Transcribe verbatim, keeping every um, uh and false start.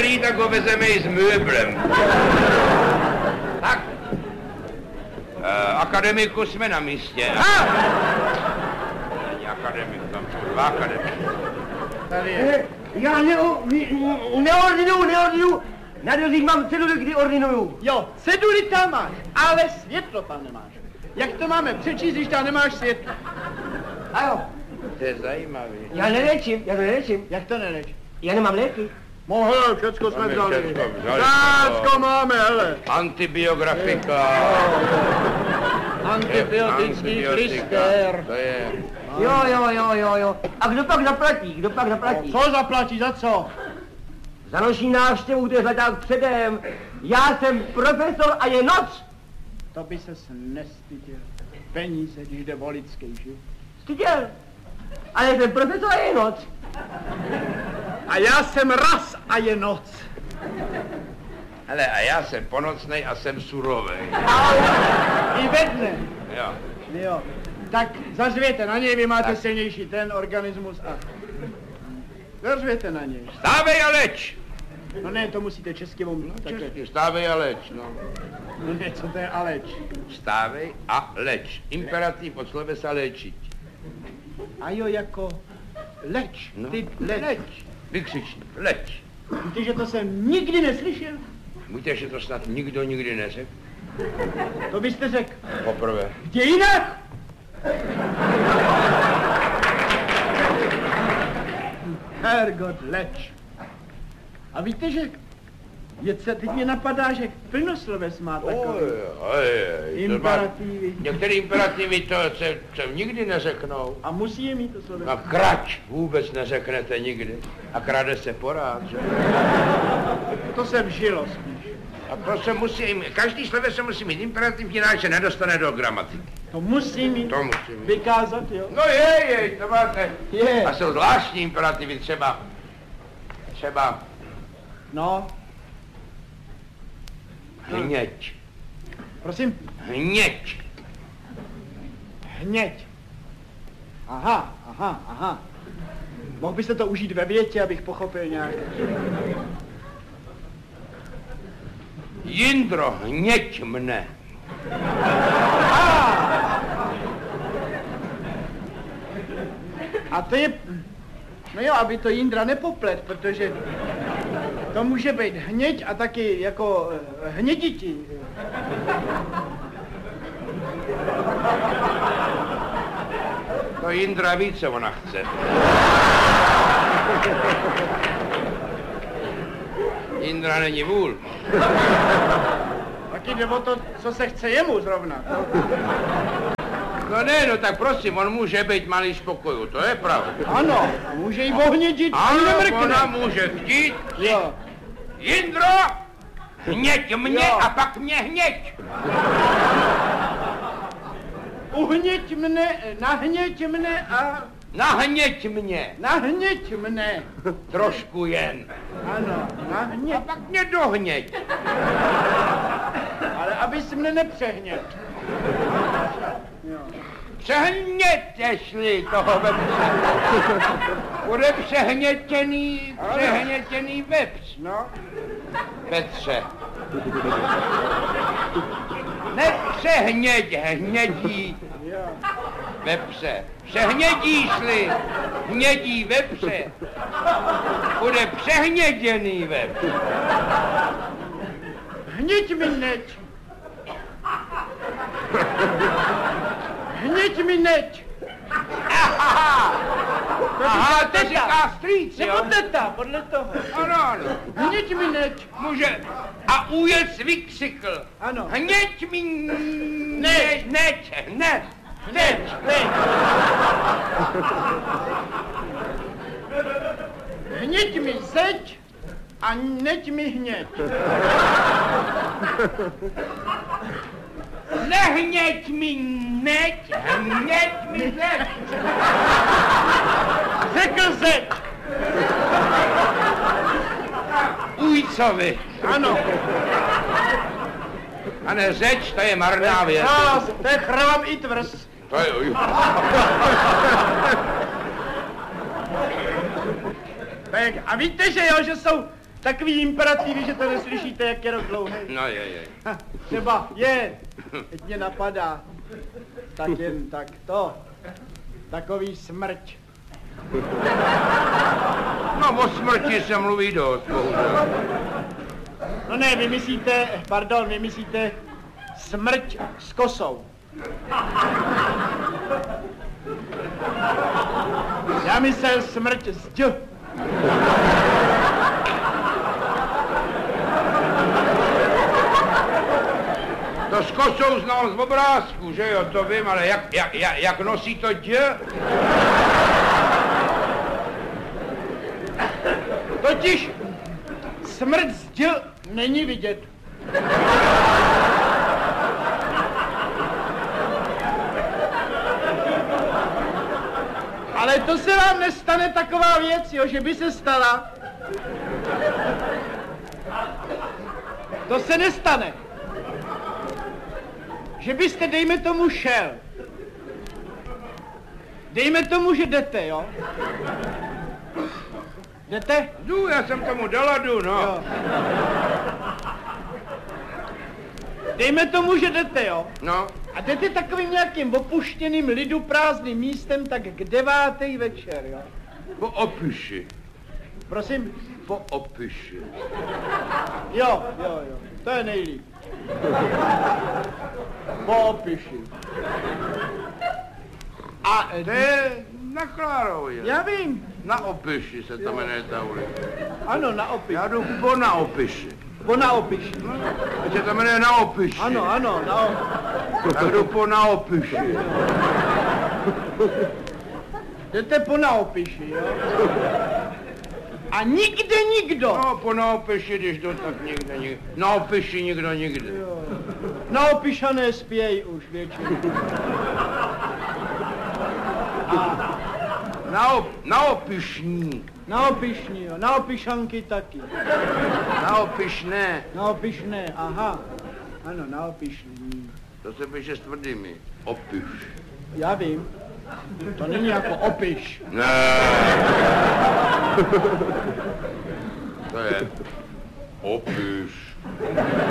starý, tak ho vezeme i s möblem. Tak. E, akademiku jsme na místě. Ha! Není akademik, tam jsou dva akademiky. Tady je. Já neo, ne, neordinuju, neordinuju. Na dozích mám ceduli, kdy ordinuju. Jo, ceduli tam máš, ale světlo tam nemáš. Jak to máme přečíst, když tam nemáš světlo? A jo. To je zajímavý. Já neléčím, já neléčím. Jak to neleč? Já nemám léky. Mohl, všecko jsme Máme vzali. všecko vzali. Všecko máme, hele. Antibiografika. Antibiotický tristér. To je... Jo, jo, jo, jo, jo. A kdo pak zaplatí, kdo pak zaplatí? Co zaplatí, za co? Za noční návštěvu, to je leták předem. Já jsem profesor a je noc. To by ses nestyděl. Peníze, když jde o lidský život. Styděl. Ale jsem profesor a je noc. A já jsem raz a je noc. Hele, a já jsem ponocnej a jsem surovej. I ve dne. Jo. Jo. Tak zařvěte na něj, vy máte tak silnější ten organismus a... Zařvěte na něj. Stávej a leč! No ne, to musíte česky omluvit. No, česky, stávej a leč, no. No ne, co to je a leč? Stávej a leč. Imperativ od slovesa léčit. A jo, jako leč, No, ty leč. leč. Vykřičník, leč. Víte, že to jsem nikdy neslyšel? Víte, že to snad nikdo nikdy neřekl? To byste řekl. Poprvé. Kde jinak? Hergot, leč. A víte, že je, se teď mě napadá, že plnosloves má takový imperativy. Některé imperativy to se, se nikdy neřeknou. A musí je mít to sloves. A krať vůbec neřeknete nikdy. A krade se porád, že? To jsem žilo spíš. A to se musí, každý sloves se musí mít imperativ, jinak se nedostane do gramatiky. To musí mít. To musí mít. Vykázat, jo? No je, je, to máte. Je. A jsou zvláštní imperativy, třeba, třeba No. hněď. Prosím? Hněď. Hněď. Aha, aha, aha. Mohl byste to užít ve větě, abych pochopil nějak. Jindro, hněď mne. A to je... No jo, aby to Jindra nepoplet, protože to může být hněď a taky jako hněditi. To Jindra ví, co ona chce. Jindra není vůl. Taky jde o to, co se chce jemu zrovna. No ne, no tak prosím, on může být malý spokoju, to je pravda. Ano, může jí ohnědit a Ano, nemrkne. ona může chtít. Jo. Jindro, hněď mě Jo. a pak mě hněď. Uhněď mne, nahněď mne a... Nahněď mě. Nahněď mne. Trošku jen. Ano, nahněď. A pak mě dohněď. Ale abys mne nepřehněd. Jo. Přehnětěš-li toho vepře. Bude přehnětěný, přehnětěný vepř. No. Petře. Nepřehněď hnědí Jo. vepře. Přehnědíš-li hnědí vepře, bude přehněděný vepř. Hněď mi neď. Hněď mi neď. Aha, aha, to teta. říká strýc, Nebo jo? teta, podle toho. Ano, ano. Hněď mi neď. Může. A ujec vykřikl. Ano. Hněď mi Neď. neď, hned. Neď, neď. Hněď mi zeď a neď mi hněď. Nehněď mi neď, hněď mi zeď. Řekl zeď. Ujcovi. Ano. A ne řeč, to je marná věc. A, to je chrám i tvrz. To je uj. Tak, a víte, že jo, že jsou takový imperativy, že to neslyšíte, jak je rok dlouhý. No je, je. Ha, třeba je, teď mě napadá, tak jen tak to, takový smrť. No o smrti se mluví dost, bohužel. No ne, vy myslíte, pardon, vy myslíte smrť s kosou. Já myslel smrť s dž. To s kosou znal z obrázku, že jo, to vím, ale jak, jak, jak, jak nosí to dě? Totiž smrť z dž není vidět. Ale to se vám nestane taková věc, jo, že by se stala. To se nestane. Že byste, dejme tomu, šel. Dejme tomu, že jdete, jo? Jdete? Jdu, já jsem tomu dala, jdu, no. Jo. Dejme tomu, že jdete, jo? No. A jdete takovým nějakým opuštěným lidu prázdným místem tak k devátej večer, jo? Po opiši. Prosím? Po opiši. Jo, jo, jo, to je nejlíp. Po opiši. A To je na Klárově. já vím. Na opiši se to jmenuje ta ulice. Ano, na opiši. Já jdu po na opiši. Po na opiši. To se to jmenuje na opiši. Ano, ano, na opiši. Tak jdu po na opiši. Jdete po na opiši, jo? A nikde nikdo. No, po na opiši, když jdu, tak nikde, nikde. Na opiši nikdo nikde. Jo. Na opišané spějí už většinou. Na, op, na opišní. Na opišní, jo. Na opišanky taky. Na opišné. Na opišné, aha. Ano, na opišní. To se píše s tvrdými. Opiš. Já vím. To není jako opiš. Ne. To je opiš.